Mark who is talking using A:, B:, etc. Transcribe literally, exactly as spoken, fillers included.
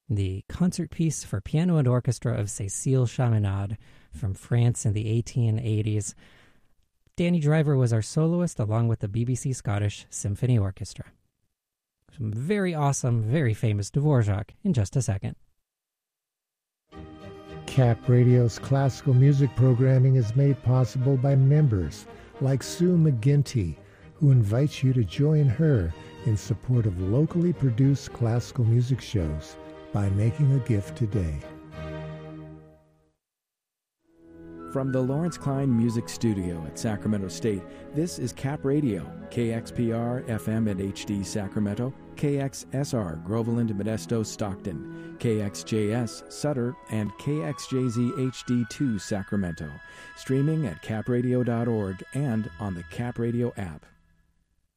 A: the concert piece for piano and orchestra of Cécile Chaminade from France in the eighteen eighties. Danny Driver was our soloist along with the B B C Scottish Symphony Orchestra. Some very awesome, very famous Dvorak in just a second.
B: Cap Radio's classical music programming is made possible by members like Sue McGinty, who invites you to join her in support of locally produced classical music shows by making a gift today.
C: From the Lawrence Klein Music Studio at Sacramento State, this is Cap Radio, K X P R F M and H D Sacramento, K X S R Groveland, Modesto, Stockton, K X J S Sutter, and K X J Z H D two Sacramento. Streaming at cap radio dot org and on the Cap Radio app.